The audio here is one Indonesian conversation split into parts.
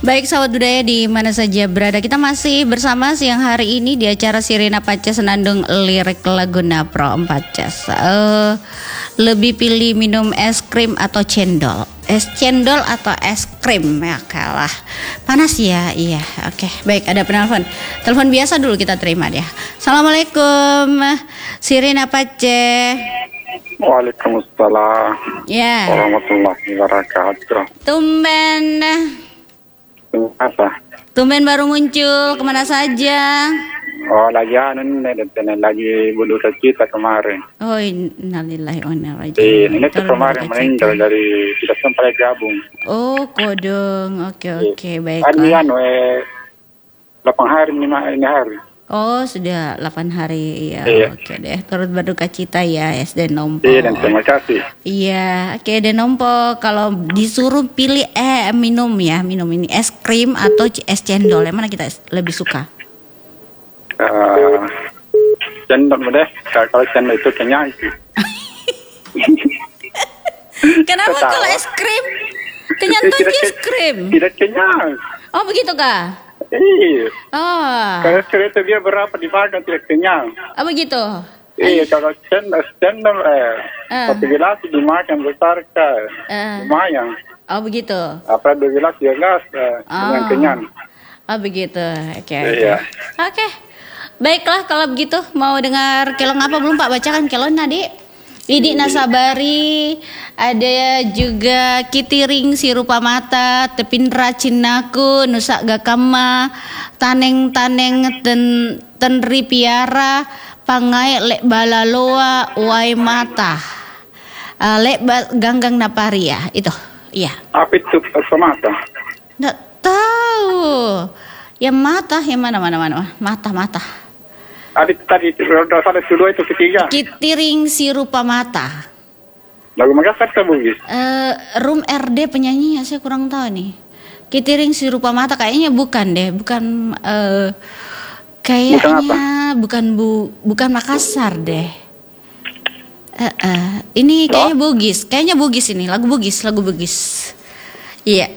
Baik sahabat budaya di mana saja berada, kita masih bersama siang hari ini di acara Sirina Paces Senandung Lirik Lagu Napro 4 Cas. Lebih pilih minum es krim atau cendol? Es cendol atau es krim? Ya kalah. Panas ya? Iya. Oke, baik, ada penelpon. Telepon biasa dulu kita terima ya. Assalamualaikum Sirina Paces. Waalaikumsalam. Ya. Warahmatullahi wabarakatuh. Tumben. Apa? Tumben baru muncul, kemana saja? Oh, lagi lagi bulu kita kemarin. Oh, innalillahi wa inna ilaihi raji'un. Ini kemarin meninggal dari tidak sempat gabung. Oh, kodong. Oke, baik. Anu 8 hari ini hari. Oh, sudah 8 hari ya. Iya. Oke deh, turut berduka cita ya SD Nompo. Iya, dan terima kasih. Iya, oke SD Nompo, kalau disuruh pilih minum ini es krim atau es cendol, yang mana kita lebih suka? Cendol deh. Kalau cendol itu kenyang sih. Kenapa kalau es krim? Kenyang tuh es krim. Tidak kenyang. Oh, begitu kah? Iya. Oh. Kalau cerita dia berapa dimakan tidak kenyang. Oh, begitu. Iya, kalau cendol satu gelas dimakan besar kan, lumayan. Oh, begitu. Apa 2 gelas dengan kenyang. Oh, begitu. Oke. Iya. Oke. Baiklah kalau begitu, mau dengar kelong apa belum Pak? Bacakan kelong tadi. Idi Nasabari, ada juga Kitiring Sirupa Mata, Tepindra Cinaku, Nusa Gakama, Taneng Tenri Piara, Pangai Lek Balaloa, Wai Mata, Lek Ganggang Naparia, itu, iya. Apa itu mata? Nggak tahu. Yang mata, yang mana, mata. Tadi roda salah kedua itu ketiga. Kitiring Sirupa Mata. Lagu Makassar kan Bugis? Room RD penyanyinya saya kurang tahu nih. Kitiring Sirupa Mata kayaknya bukan deh, kayaknya bukan Makassar deh. Ini kayaknya Bugis ini, lagu Bugis. Iya.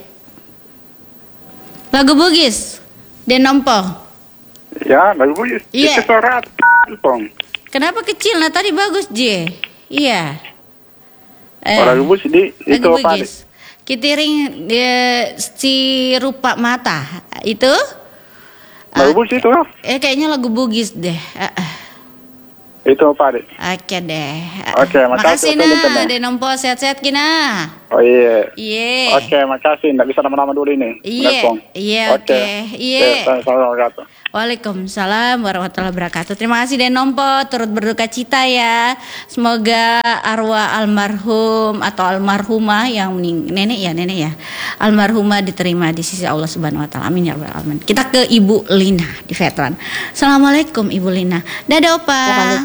Lagu Bugis. Denompo. Ya, lagu Bugis. Iya. Itu suara Pong. Kenapa kecil? Nah tadi bagus J. Iya. Lagu Bugis itu apa? Kitiring Sirupa Mata. Itu? Lagu Bugis itu? Kayaknya lagu Bugis deh. Itu apa deh? Oke deh. Oke, makasih. Nah, Denompo sehat-sehat kina. Oh iya. Iya. Oke, makasih. Nggak bisa nama-nama dulu ini. Iya. Oke. Iya. Assalamualaikum. Waalaikumsalam warahmatullahi wabarakatuh. Terima kasih Denompo, turut berduka cita ya. Semoga arwah almarhum atau almarhumah yang nenek ya. Almarhumah diterima di sisi Allah Subhanahu wa taala. Amin ya rabbal alamin. Kita ke Ibu Lina di Veteran. Assalamualaikum Ibu Lina. Dadah Opa.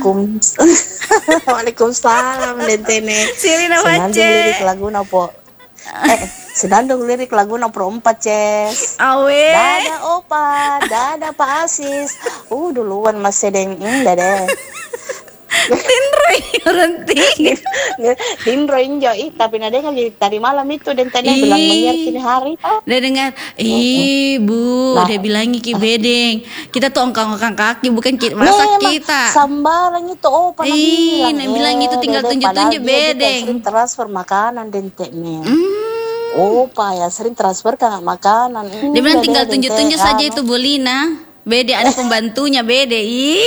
Waalaikumsalam Dentene. Sirina Senandung Paces. lirik lagu nopo. Senandung lirik lagu nopo 4 Ces. Awe. Dadah Opa, dadah Pak Asis. Duluan Mas Sedeng, dadah. Tinroy berhenti. Tinro enjoy, tapi nade lagi tadi malam itu Dentene bilang menyiar kini hari. Udah dengar, Bu, udah bilangi Ki Bedeng. Kita tuh ongkang-ongkang kaki, bukan masak kita. Sambaran itu Opa bilang itu tinggal tunjuk-tunjuk Bedeng. Sering transfer makanan Dentene. Opa ya sering transfer kan makanan. Dia bilang tinggal tunjuk-tunjuk saja itu Bu Lina. Bede ada pembantunya Bede.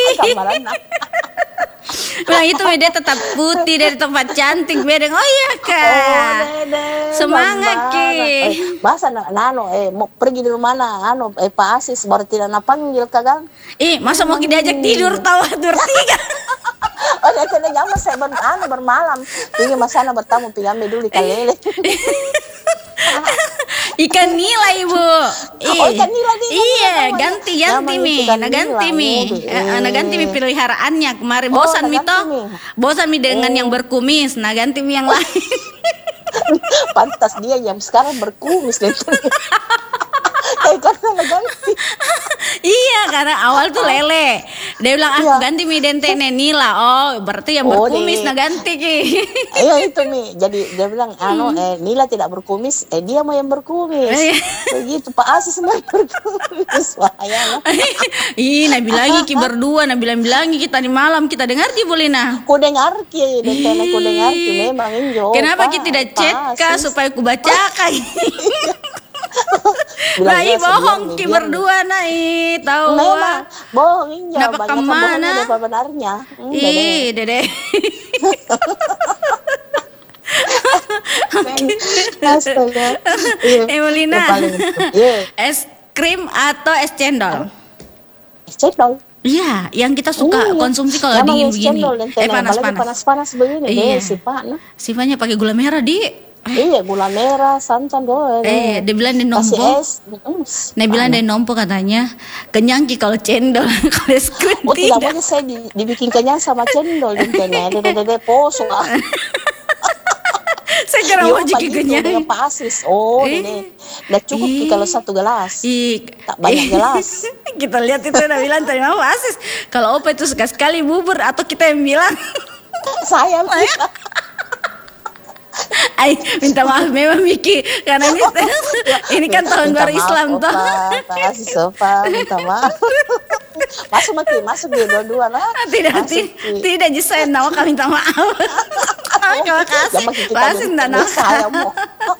Bilang itu Bede tetap putih dari tempat cantik Bedeng. Oh iya Kak. Semangat Ki. Masa mau pergi di rumah Pak Asis baru tidak panggil Kang. Masa mau diajak tidur bertiga. Oh dia tidak jam saya bermalam. Pergi masana bertamu pinjam dulu di Kalele. Ikan nila Ibu. Ikan nila di. Iya, ganti mi peliharaannya kemarin. Bosan mi dengan yang berkumis. Nah ganti mi yang lain. Pantas dia yang sekarang berkumis deh. Karena ganti. Iya, karena awal tuh lele. Dia bilang aku Iya. ganti mi dentene Nila. Oh, berarti yang Oh, berkumis deh. nah ganti Ki. Iya itu Mi. Jadi dia bilang Nila tidak berkumis, dia mau yang berkumis. Begitu Pak Asis mau berkumis. Bahaya lah. Ih, Nabi lagi Ki berdua, Nabi bilang kita di malam kita dengar Ki boleh nah. Ku dengar ki, dentene ku dengar ki memang injo. Kenapa Pak, kita tidak Pak cek Kak Asis. supaya ku bacakan? Bilang, Nah, "Iya, bohong biar Ki nih, biar nih." berdua nah, tahu. Memang bohong injo. Kenapa Banyak kemana? bohongnya daripada benarnya. Dede. Ih, Dede. Astaga. Iya. Emelina. Yang paling iya. Es krim atau es cendol? Es cendol. Iya, yang kita suka Iya. konsumsi kalau Namanya dingin es begini. cendol, dentene. Apalagi Panas-panas. panas-panas begini Iya. deh sifatnya. Sifatnya pakai gula merah, Di. Iya, gula merah, santan doang. Dia bilang dia Kasih nompo. es. Dia bilang dia nompo katanya. Kenyang Ki kalau cendol, kalau es krim Oh, tidak tidak. boleh saya dibikin kenyang sama cendol dentene. Dede poso lah. Saya kira mau jadi kenyang. Dengan Pak Asis. Oh, dede. Udah cukup Ki kalau satu gelas. Ih, Tak banyak gelas. Kita lihat itu udah bilang tadi mau Asis. Kalau Opa itu suka sekali bubur atau kita yang bilang. Saya Ay, minta maaf memang Miki karena ini kan tahun minta baru maaf, Islam toh. Opa, kasih sopa, minta maaf. Masuk Maki, masuk di dua-dua lah. Tidak, Masuk, Ki. tidak Jisen, nama kami minta maaf. Terima kasih. Jangan kita Pasti enggak minta saya mau.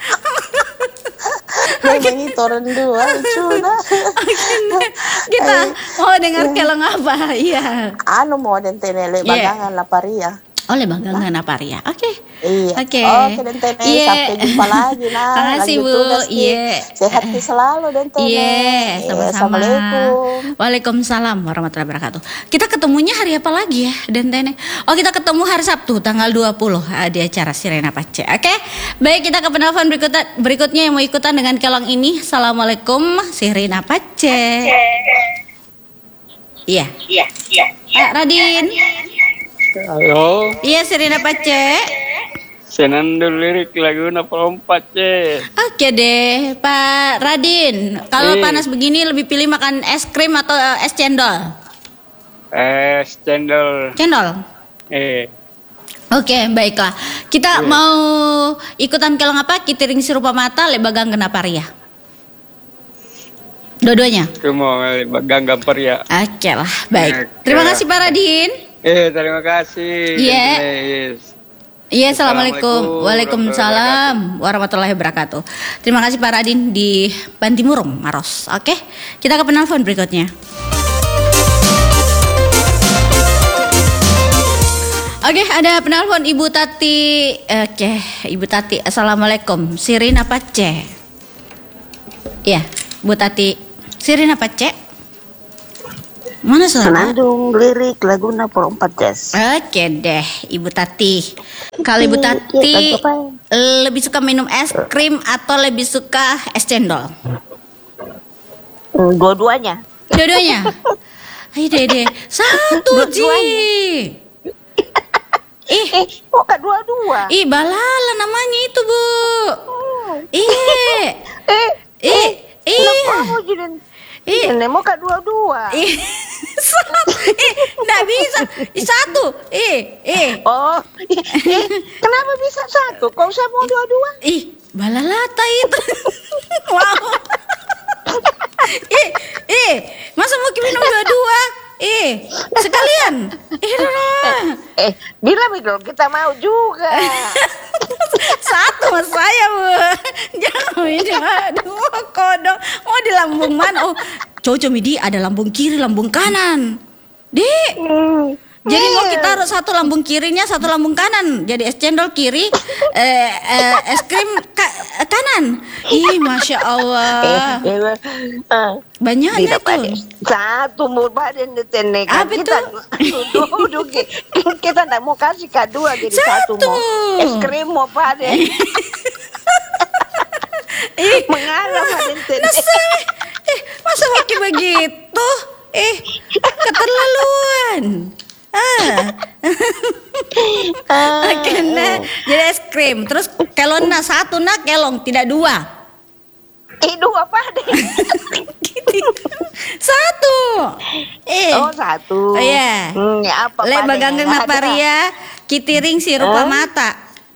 Memang itu orang dua, sudah. Kita mau dengar kelong apa? Iya. Anu mau dentene bagangan laparia. Oleh Banggangan apa Ria? Oke. Iya. Oke. Oke dentene, Iya. sampai jumpa lagi nah. Makasih, Lanjut Bu. tugas, Ki. Iya. Sehat Ki selalu dentene. Iya, sama-sama. Assalamualaikum. Waalaikumsalam warahmatullahi wabarakatuh. Kita ketemunya hari apa lagi ya, Dentene? Oh, kita ketemu hari Sabtu tanggal 20 di acara Sirena Pace. Oke. Baik, kita ke penelpon berikutnya yang mau ikutan dengan kelong ini. Assalamualaikum, Sirena Pace. Iya. Radin. Halo, Iya, Sirena Pace. Senandung lirik lagu 64 C. Oke deh, Pak Radin. Kalau Iya. panas begini lebih pilih makan es krim atau es cendol? Es cendol. Cendol. Oke, baiklah. Kita mau ikutan kelong apa? Kitiring sirupa mata, lebagang kenapa ria? Dua-duanya. Mau gangga ya. Oke lah, baik. Terima kasih Pak Radin. Terima kasih. Iya. Yes. Iya, assalamualaikum. Assalamualaikum Waalaikumsalam warahmatullahi wabarakatuh. Terima kasih Pak Radin di Bantimurung, Maros. Oke, kita ke penelpon berikutnya. Oke, ada penelpon Ibu Tati. Oke, Ibu Tati. Assalamualaikum. Sirina Pace. Iya, Bu Tati. Sirina Pace. Mana suara? Senandung lirik lagu 64 Jazz. Oke deh, Ibu Tati. Kalau Ibu Tati lebih suka minum es krim atau lebih suka es cendol? Dua-duanya. Dua-duanya. Ayo deh. Satu Ji. Kok gak dua-dua? Balala namanya itu, Bu. Kenapa mau jadi mau gak dua-dua? Nggak bisa. Satu. Oh, kenapa bisa satu? Kok saya mau dua-dua? Balalata itu. Wow. Masa mau minum dua-dua? Sekalian. Bilang itu kita mau juga. Satu mas saya, Bu. Jangan minum dua kodok. Mau di lambung mana? Oh, Coco Midi ada lambung kiri, lambung kanan. Dek. Jadi mau kita taruh satu lambung kirinya, satu lambung kanan. Jadi es cendol kiri, es krim kanan. Masya Allah. Banyaknya Tidak pada itu. satu mau badan ditenek. Apa Kita duduk. Kita tidak mau kasih kedua jadi satu mau es krim mau badan. Mengarah badan tenek. Masa pakai begitu? Keterlaluan. Oke, nah, jadi es krim. Terus kelong satu kelong tidak dua. Dua badan. Satu. Oh, satu. Oh, iya. Ya, apa Lek pada baganggang yang ada? naparia, kitiring si rupa mata.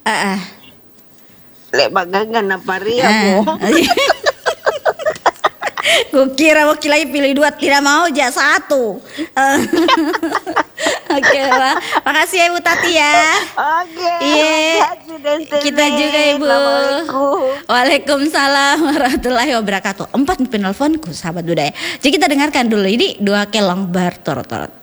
Lek baganggan apa ria mo? Kukira wakil lagi pilih 2, tidak mau aja 1. Oke lah, makasih ya Ibu Tati ya. Oke. Iya. makasih, Destiny. Kita juga Ibu. Assalamualaikum. Waalaikumsalam warahmatullahi wabarakatuh. 4 penelponku sahabat budaya. Jadi kita dengarkan dulu ini 2 kelong berturut-turut.